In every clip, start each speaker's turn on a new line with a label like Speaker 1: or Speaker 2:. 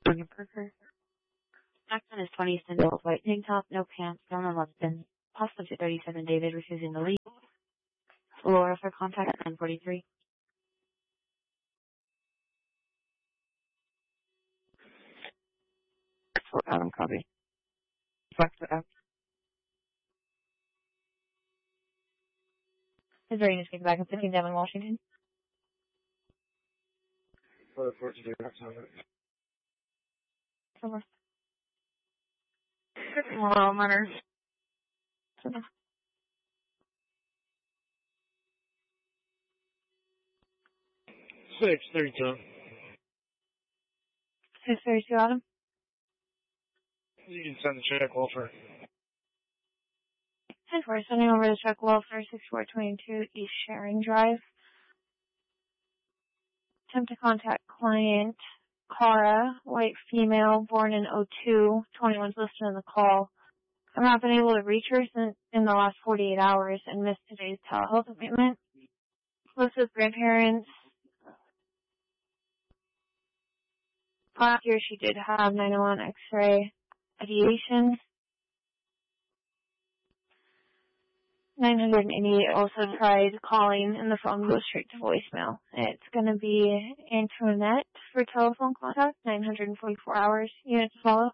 Speaker 1: Sonia Parker. Accent is 20 Sindel, white tank top, no pants, brown on left bin. Possible to 37 David, refusing the lead. Laura for contact 943. For Adam, copy. Flex for F.
Speaker 2: His rating is getting back in 15 down in Washington.
Speaker 3: For the 14 David.
Speaker 2: Somewhere.
Speaker 1: Well, Munners.
Speaker 3: 632.
Speaker 2: 632, Adam.
Speaker 3: You can send the check, Wolfer.
Speaker 2: 10-4, sending over the check welfare 6422 East Sharing Drive. Attempt to contact client Cara, white female, born in 02. 21's listed in the call. I've not been able to reach her in the last 48 hours and missed today's telehealth appointment. Listed grandparents. Last year she did have 901 X-ray ideation. 988 also tried calling and the phone goes straight to voicemail. It's going to be Antoinette for telephone contact, 944 hours. Unit to follow.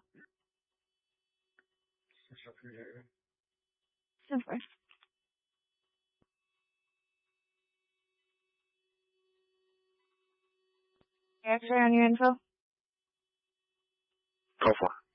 Speaker 2: 10-4. X-ray on your info?
Speaker 3: Go for it.